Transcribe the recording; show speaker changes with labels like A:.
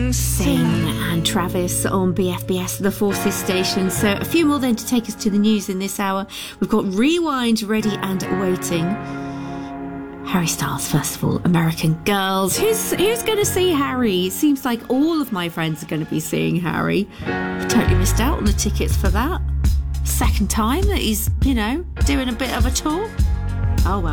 A: Sing and Travis on BFBS, the Forces station. So a few more then to take us to the news in this hour. We've got Rewind ready and waiting. Harry Styles, first of all, American Girls. Who's going to see Harry? It seems like all of my friends are going to be seeing Harry. Totally missed out on the tickets for that. Second time that he's, doing a bit of a tour. Oh well.